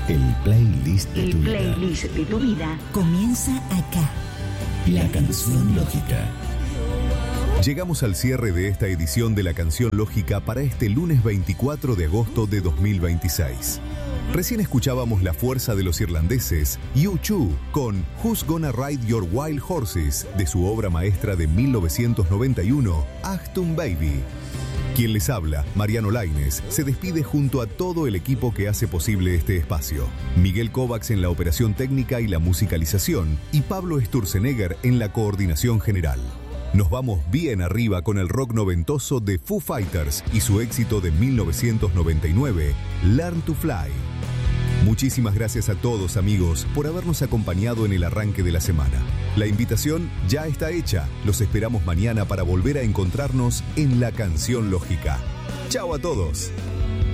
El playlist de tu vida. El playlist de tu vida comienza acá. La canción lógica. Llegamos al cierre de esta edición de La Canción Lógica para este lunes 24 de agosto de 2026. Recién escuchábamos La Fuerza de los Irlandeses, U2, con Who's Gonna Ride Your Wild Horses, de su obra maestra de 1991, Achtung Baby. Quien les habla, Mariano Lainez, se despide junto a todo el equipo que hace posible este espacio. Miguel Kovacs en la operación técnica y la musicalización, y Pablo Sturzenegger en la coordinación general. Nos vamos bien arriba con el rock noventoso de Foo Fighters y su éxito de 1999, Learn to Fly. Muchísimas gracias a todos, amigos, por habernos acompañado en el arranque de la semana. La invitación ya está hecha. Los esperamos mañana para volver a encontrarnos en La Canción Lógica. ¡Chao a todos!